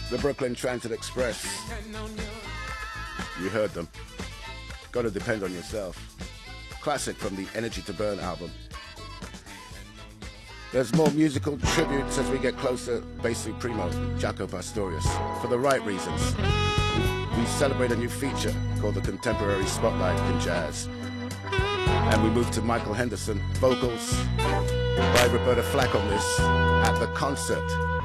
The Brooklyn Transit Express. You heard them. Gotta depend on yourself. Classic from the Energy to Burn album. There's more musical tributes as we get closer. Bass Supremo, Jaco Pastorius, for the right reasons. We celebrate a new feature called the Contemporary Spotlight in Jazz. And we move to Michael Henderson, vocals by Roberta Flack on this, at the concert.